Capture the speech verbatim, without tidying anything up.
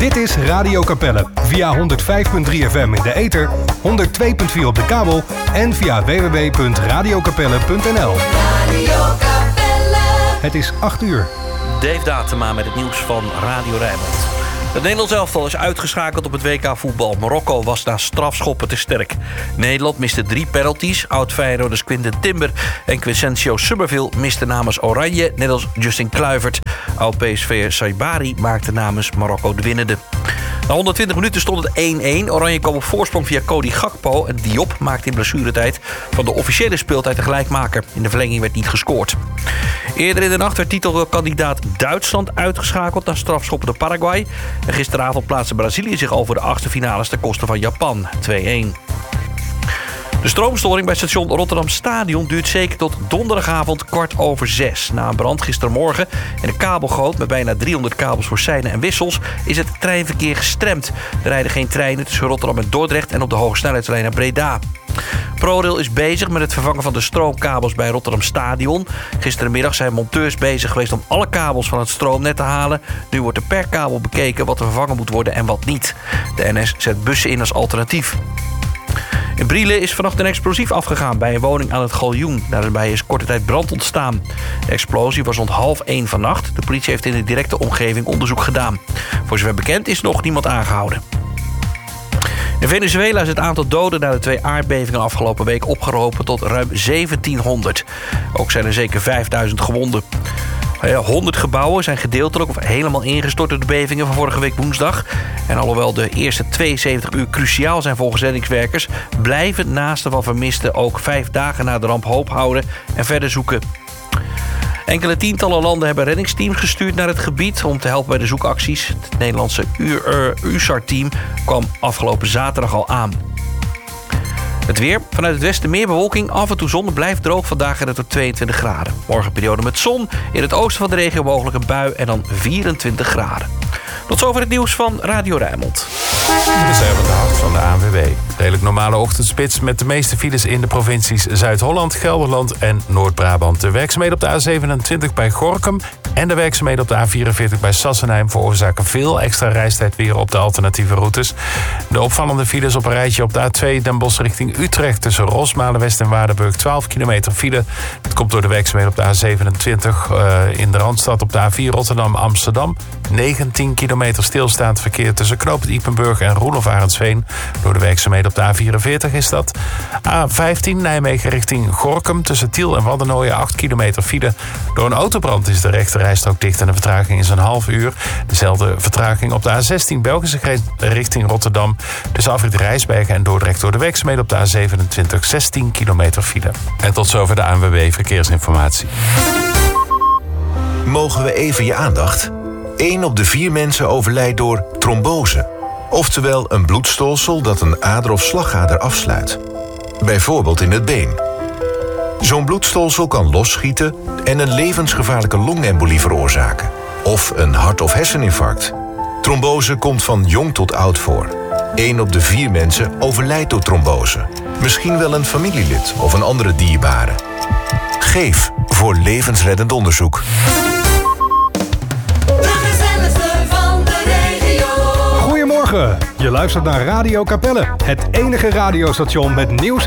Dit is Radio Capelle via honderd vijf komma drie F M in de ether, honderd twee komma vier op de kabel en via w w w punt radio capelle punt n l. Radio Capelle. Het is acht uur. Dave Datema met het nieuws van Radio Rijnmond. Het Nederlands elftal is uitgeschakeld op het W K voetbal. Marokko was na strafschoppen te sterk. Nederland miste drie penalties. Oud-Feyenoorders Quinten Timber en Crescencio Summerville misten namens Oranje, net als Justin Kluivert. Oud-P S V'er Saibari maakte namens Marokko de winnende. Na honderdtwintig minuten stond het één-één. Oranje kwam op voorsprong via Cody Gakpo en Diop maakte in blessuretijd van de officiële speeltijd de gelijkmaker. In de verlenging werd niet gescoord. Eerder in de nacht werd titelkandidaat Duitsland uitgeschakeld na strafschoppen door Paraguay. En gisteravond plaatste Brazilië zich al voor de achtste finales ten koste van Japan, twee-één. De stroomstoring bij station Rotterdam Stadion duurt zeker tot donderdagavond kwart over zes. Na een brand gistermorgen en een kabelgoot met bijna driehonderd kabels voor seinen en wissels is het treinverkeer gestremd. Er rijden geen treinen tussen Rotterdam en Dordrecht en op de hogesnelheidslijn naar Breda. ProRail is bezig met het vervangen van de stroomkabels bij Rotterdam Stadion. Gisterenmiddag zijn monteurs bezig geweest om alle kabels van het stroomnet te halen. Nu wordt er per kabel bekeken wat er vervangen moet worden en wat niet. De N S zet bussen in als alternatief. In Brielen is vannacht een explosief afgegaan bij een woning aan het Galjoen. Daarbij is korte tijd brand ontstaan. De explosie was rond half één vannacht. De politie heeft in de directe omgeving onderzoek gedaan. Voor zover bekend is nog niemand aangehouden. In Venezuela is het aantal doden na de twee aardbevingen afgelopen week opgelopen tot ruim zeventienhonderd. Ook zijn er zeker vijfduizend gewonden. honderd gebouwen zijn gedeeltelijk of helemaal ingestort door de bevingen van vorige week woensdag. En alhoewel de eerste tweeënzeventig uur cruciaal zijn volgens reddingswerkers, blijven naasten van vermisten ook vijf dagen na de ramp hoop houden en verder zoeken. Enkele tientallen landen hebben reddingsteams gestuurd naar het gebied om te helpen bij de zoekacties. Het Nederlandse U S A R-team kwam afgelopen zaterdag al aan. Het weer. Vanuit het westen meer bewolking. Af en toe zon. Blijft droog vandaag en het tot tweeëntwintig graden. Morgen periode met zon. In het oosten van de regio mogelijk een bui en dan vierentwintig graden. Tot zover het nieuws van Radio Rijnmond. Dit is even de hart van de A N W B. Redelijk normale ochtendspits met de meeste files in de provincies Zuid-Holland, Gelderland en Noord-Brabant. De werkzaamheden op de A zevenentwintig bij Gorinchem en de werkzaamheden op de A vierenveertig bij Sassenheim veroorzaken veel extra reistijd weer op de alternatieve routes. De opvallende files op een rijtje op de A twee Den Bosch richting Utrecht tussen Rosmalen West en Waardenburg, twaalf kilometer file. Dat komt door de werkzaamheden op de A zevenentwintig uh, in de Randstad, op de A vier Rotterdam-Amsterdam. negentien kilometer stilstaand verkeer tussen Knoopend Ypenburg en Roelof Arendsveen. Door de werkzaamheden op de A vierenveertig is dat. A vijftien Nijmegen richting Gorinchem tussen Tiel en Waddenooien, acht kilometer file. Door een autobrand is de rechterrijstrook dicht en de vertraging is een half uur. Dezelfde vertraging op de A zestien Belgische grens richting Rotterdam. Tussen afrit Rijsbergen en Dordrecht door de werkzaamheden op de A zevenentwintig, zestien kilometer file. En tot zover de A N W B Verkeersinformatie. Mogen we even je aandacht? Eén op de vier mensen overlijdt door trombose. Oftewel een bloedstolsel dat een ader of slagader afsluit. Bijvoorbeeld in het been. Zo'n bloedstolsel kan losschieten en een levensgevaarlijke longembolie veroorzaken. Of een hart- of herseninfarct. Trombose komt van jong tot oud voor. Eén op de vier mensen overlijdt door trombose. Misschien wel een familielid of een andere dierbare. Geef voor levensreddend onderzoek. Goedemorgen, je luistert naar Radio Capelle, het enige radiostation met nieuws